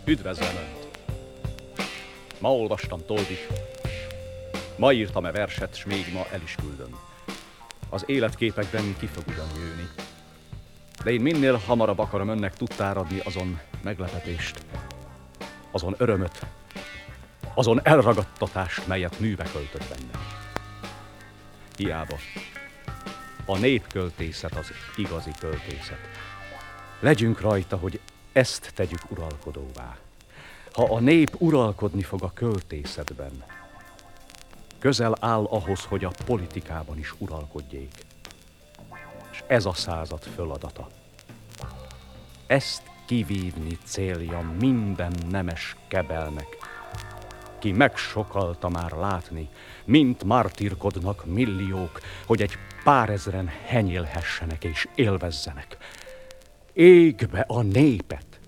Üdvözlöm Önt! Ma olvastam Toldig, ma írtam-e verset, s még ma el is küldöm. Az életképekben ki fog ugyan jönni, de én minél hamarabb akarom Önnek tudtára adni azon meglepetést, azon örömöt, azon elragadtatást, melyet művek öltött bennem. Hiába. A népköltészet az igazi költészet. Legyünk rajta, hogy ezt tegyük uralkodóvá. Ha a nép uralkodni fog a költészetben, közel áll ahhoz, hogy a politikában is uralkodjék. És ez a század föladata. Ezt kivívni célja minden nemes kebelnek, ki megsokalta már látni, mint mártírkodnak milliók, hogy egy pár ezren henyélhessenek és élvezzenek. Égbe a népet,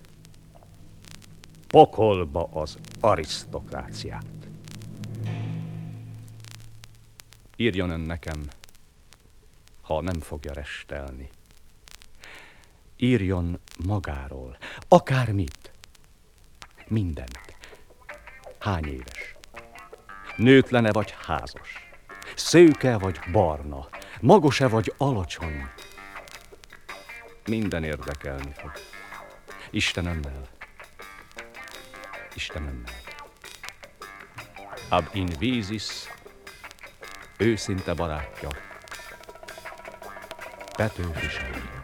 pokolba az arisztokráciát. Írjon Ön nekem, ha nem fogja restelni. Írjon magáról, akármit, mindent. Hány éves? Nőtlene vagy házas? Szőke vagy barna? Magos-e vagy alacsony? Minden érdekelni fog. Isten Önnel. Isten Önnel. Ab invisis, őszinte barátja, Petőfi Sándor.